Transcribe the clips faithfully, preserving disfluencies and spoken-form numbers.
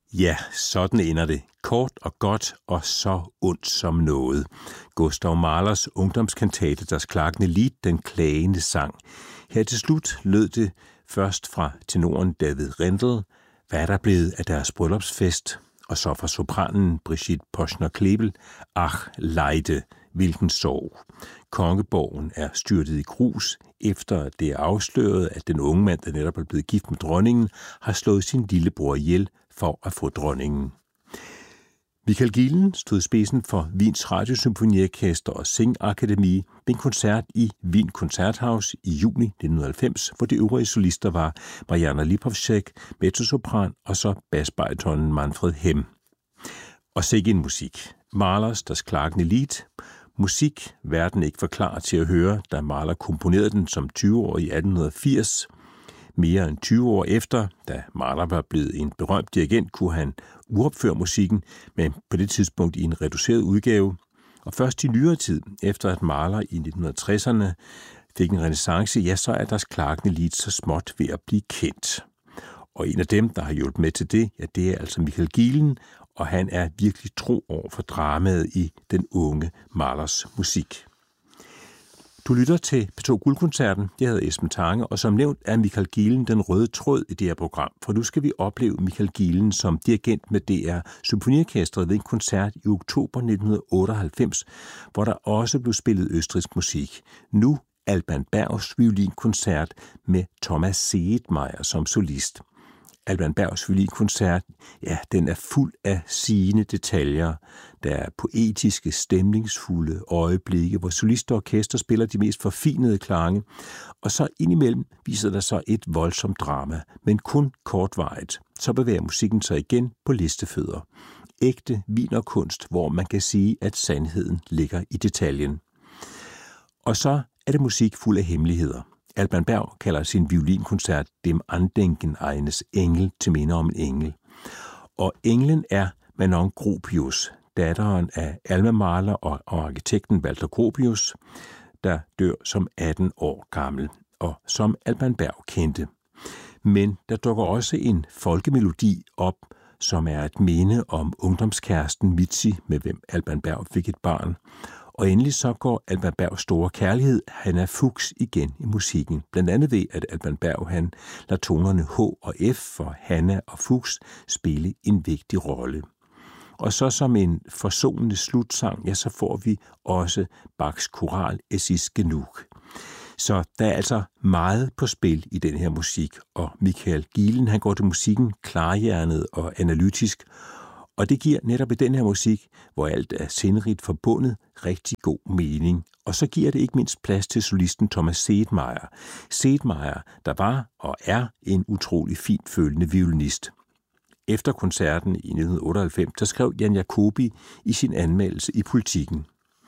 Ja, sådan ender det. Kort og godt og så ondt som noget. Gustav Mahlers ungdomskantate Das klagende Lied, den klagende sang. Her til slut lød det først fra tenoren David Rendel, hvad er der blevet af deres bryllupsfest? Og så fra sopranen Brigitte Poschner-Klebel, ach, Leide, hvilken sorg. Kongeborgen er styrtet i grus, efter at det er afsløret, at den unge mand, der netop er blevet gift med dronningen, har slået sin lillebror ihjel for at få dronningen. Michael Gielen stod spidsen for Wiens Radiosymfoniorkester og Singakademi ved en koncert i Wien Konzerthaus i juni nitten halvfems, hvor de øvrige solister var Mariana Lipovsek, mezzosopran og så basbaritonen Manfred Hemm. Og sikke en musik. Mahlers Das klagende Lied. Musik, verden ikke var klar til at høre, da Mahler komponerede den som tyve-årig i atten firs. Mere end tyve år efter, da Mahler var blevet en berømt dirigent, kunne han uopføre musikken, men på det tidspunkt i en reduceret udgave. Og først i nyere tid, efter at Mahler i nitten tresserne fik en renæssance, ja, så er Das klagende Lied så småt ved at blive kendt. Og en af dem, der har hjulpet med til det, ja, det er altså Michael Gielen, og han er virkelig tro over for dramaet i den unge Mahlers musik. Du lytter til P to Guldkoncerten. Jeg hedder Esben Tange, og som nævnt er Michael Gielen den røde tråd i det her program, for nu skal vi opleve Michael Gielen som dirigent med D R Symfoniorkestret ved en koncert i oktober nitten otteoghalvfems, hvor der også blev spillet østrigsk musik. Nu Alban Bergs violinkoncert med Thomas Sedmayer som solist. Alban Bergs violinkoncert, ja, den er fuld af sigende detaljer. Der er poetiske, stemningsfulde øjeblikke, hvor solist og orkester spiller de mest forfinede klange, og så indimellem viser der sig et voldsomt drama, men kun kortvarigt. Så bevæger musikken sig igen på listefødder. Ægte wienerkunst, hvor man kan sige, at sandheden ligger i detaljen. Og så er det musik fuld af hemmeligheder. Alban Berg kalder sin violinkoncert Dem Andenken eines Engel, til minde om en engel. Og englen er Manon Gropius, datteren af Alma Mahler og, og arkitekten Walter Gropius, der dør som atten år gammel, og som Alban Berg kendte. Men der dukker også en folkemelodi op, som er et minde om ungdomskæresten Mitzi, med hvem Alban Berg fik et barn. Og endelig så går Alban Bergs store kærlighed, Hanna Fuchs, igen i musikken. Blandt andet ved, at Alban Berg han lader tonerne H og F for Hanna og Fuchs spille en vigtig rolle. Og så som en forsonende slutsang, ja, så får vi også Bachs koral Es ist genug. Så der er altså meget på spil i den her musik, og Michael Gielen han går til musikken klarhjernet og analytisk, og det giver netop i den her musik, hvor alt er sinderigt forbundet, rigtig god mening. Og så giver det ikke mindst plads til solisten Thomas Sedmayer. Sedmayer, der var og er en utrolig fint følende violinist. Efter koncerten i nitten otteoghalvfems, der skrev Jan Jacobi i sin anmeldelse i Politiken: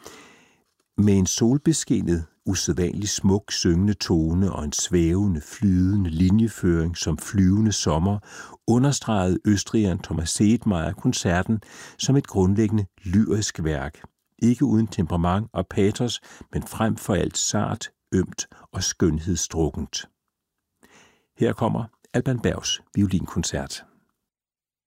med en solbeskinnet, usædvanlig smuk syngende tone og en svævende, flydende linjeføring som flyvende sommer, understregede østrigeren Thomas Sedmayer koncerten som et grundlæggende lyrisk værk. Ikke uden temperament og patos, men frem for alt sart, ømt og skønhedsdrukkent. Her kommer Alban Bergs violinkoncert.